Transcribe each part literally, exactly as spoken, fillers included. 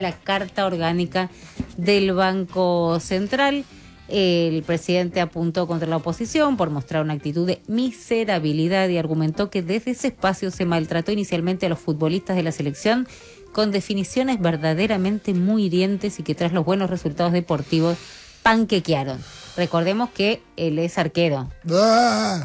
La carta orgánica del Banco Central. El presidente apuntó contra la oposición por mostrar una actitud de miserabilidad y argumentó que desde ese espacio se maltrató inicialmente a los futbolistas de la selección con definiciones verdaderamente muy hirientes y que tras los buenos resultados deportivos panquequearon. Recordemos que él es arquero. ¡Ah!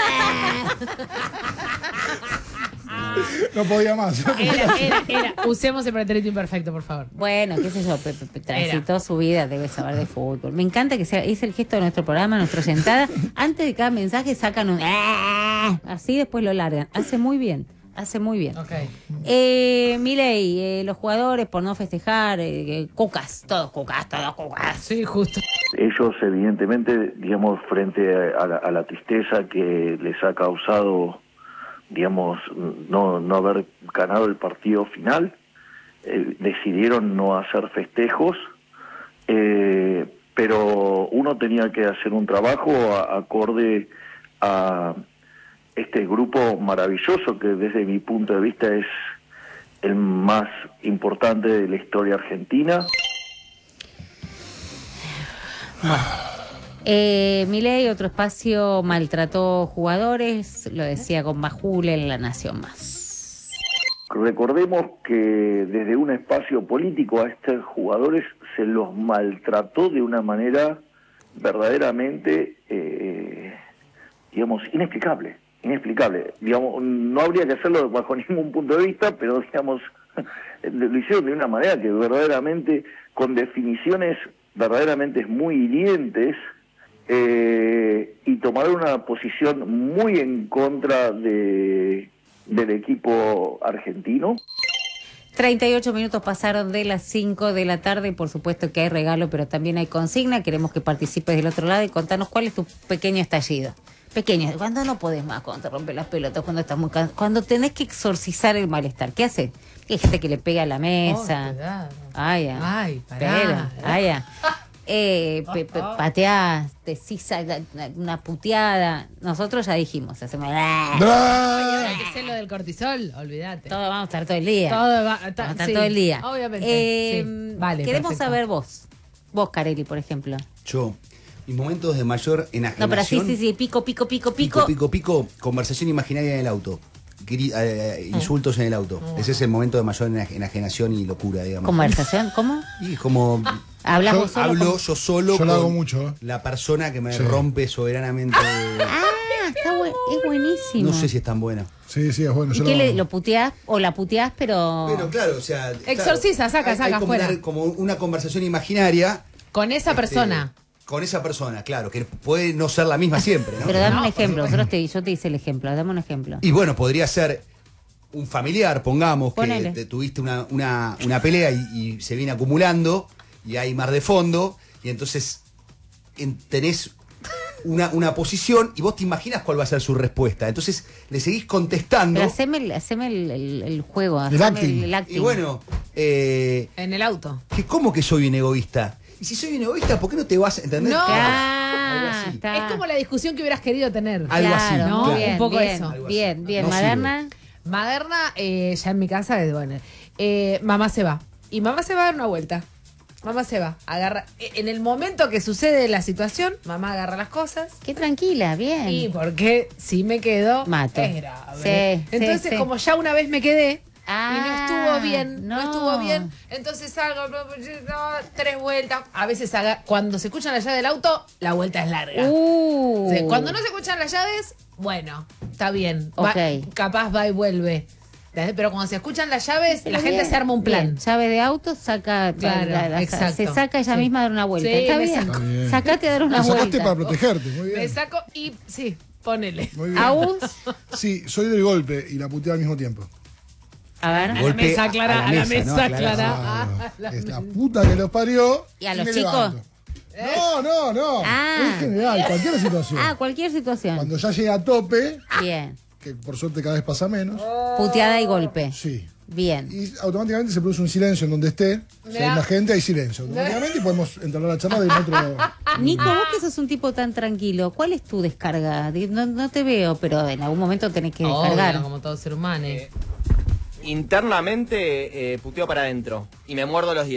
No podía más. Era, era, era. Usemos el pretérito imperfecto, por favor. Bueno, qué sé yo, pe, pe, transitó su vida, debe saber de fútbol. Me encanta que sea, es el gesto de nuestro programa, nuestra sentada. Antes de cada mensaje sacan un ¡ah! Así después lo largan. Hace muy bien, hace muy bien. Okay. Eh, Milei, eh, los jugadores por no festejar, eh, cucas, todos cucas, todos cucas. Sí, justo. Ellos, evidentemente, digamos, frente a la, a la tristeza que les ha causado, digamos, no, no haber ganado el partido final, eh, decidieron no hacer festejos, eh, pero uno tenía que hacer un trabajo a, acorde a este grupo maravilloso que desde mi punto de vista es el más importante de la historia argentina. Bueno. Eh, Milei, otro espacio, maltrató jugadores, lo decía con Majule en La Nación Más. Recordemos que desde un espacio político a estos jugadores se los maltrató de una manera verdaderamente, eh, digamos, inexplicable, inexplicable. Digamos, no habría que hacerlo bajo ningún punto de vista, pero digamos, lo hicieron de una manera que verdaderamente, con definiciones verdaderamente muy hirientes, Eh, y tomar una posición muy en contra de del equipo argentino. treinta y ocho minutos pasaron de las cinco de la tarde. Por supuesto que hay regalo, pero también hay consigna. Queremos que participes del otro lado y contanos cuál es tu pequeño estallido. Pequeño, cuando no podés más, cuando te rompes las pelotas, cuando estás muy cansado, cuando tenés que exorcizar el malestar. ¿Qué haces? Hay gente que le pega a la mesa. Oh, ay, ya. Ay, pará. Espera, ay, ya. Eh, pe, pe, pateás, decís una puteada. Nosotros ya dijimos, hacemos. Oye, hay que hacer lo del cortisol, olvídate. Todo vamos a estar todo el día. Todo va, ta, vamos a estar sí, todo el día. Obviamente. Eh, sí. Vale, queremos perfecto. saber vos, vos, Carelli, por ejemplo. Yo, mis momentos de mayor enajenación. No, pero sí, sí, sí, pico, pico, pico, Pico, pico. pico, pico, conversación imaginaria en el auto. Gri- eh, insultos en el auto. Oh. Ese es el momento de mayor enajenación y locura, digamos. ¿Conversación? ¿Cómo? Y es como. ¿Hablas Yo vos solo? Hablo con- yo solo Yo con lo hago mucho, ¿eh? la persona que me Sí. rompe soberanamente. Ah, está bu- es buenísimo. No sé si es tan buena. Sí, sí, es bueno. ¿Y Yo qué lo le, hago. lo puteás o la puteás, pero... Pero claro, o sea. claro, Exorciza, saca, hay- hay saca, como fuera. una, como una conversación imaginaria. Con esa este, persona. Con esa persona, claro, que puede no ser la misma siempre, ¿no? Pero dame un No, ejemplo, por nosotros te, yo te hice el ejemplo, dame un ejemplo. Y bueno, podría ser un familiar, pongamos, Ponele. que te, tuviste una, una, una pelea y, y se viene acumulando y hay mar de fondo y entonces en- tenés una, una posición y vos te imaginas cuál va a ser su respuesta. Entonces le seguís contestando Pero haceme el, haceme el, el- el juego, El haceme acting. el, el acting. y bueno, eh, En el auto. que ¿cómo que soy un egoísta? Y si soy un egoísta, ¿por qué no te vas a entender? No. Algo Ah, así. está. Es como la discusión que hubieras querido tener. Algo así, Claro, ¿no? muy Claro. bien, Un poco bien, eso. Algo así. Bien, bien, No Maderna. Maderna, eh, ya en mi casa, es bueno. Eh, mamá se va. Y mamá se va a dar una vuelta. Mamá se va. Agarra. En el momento que sucede la situación, mamá agarra las cosas. Qué tranquila, bien. Y porque si me quedo, Mato. es grave. Sí, sí, Entonces, sí. como ya una vez me quedé Ah, y no estuvo bien, no. no. estuvo bien, entonces salgo, no, tres vueltas. A veces haga, cuando se escuchan las llaves del auto, la vuelta es larga. Uh. O sea, cuando no se escuchan las llaves, bueno, está bien. Va- Ok. capaz va y vuelve. Pero cuando se escuchan las llaves, Pero la gente bien, se arma un plan. bien. Llave de auto, saca, Claro, la- la- exacto. se saca ella Sí. misma a dar una vuelta. Sí, Está me bien. saco. Está bien. Sacate a dar una Lo sacaste vuelta. para protegerte, muy Me bien. saco y sí, ponele. Muy bien. ¿Aún? Sí, soy del golpe y la puteé al mismo tiempo. A ver. A la Golpe mesa a- clara, a la a la mesa, mesa, ¿no? clara. Claro. Ah, Claro. la Es la mesa. puta que los parió. ¿Y a y los me chicos? levanto. No, no, no. Ah. En general, cualquier situación. Ah, cualquier situación. Cuando ya llega a tope, Bien. que por suerte cada vez pasa menos, Puteada y golpe. sí. Bien. Y automáticamente se produce un silencio en donde esté. Si hay Mirá. más gente, hay silencio. Automáticamente y podemos entablar la charla de otro. Nico, vos que sos un tipo tan tranquilo, ¿cuál es tu descarga? Di- No, no te veo, pero en algún momento tenés que descargar. Obvio, como todo ser humano. internamente eh, puteo para adentro y me muerdo los dientes.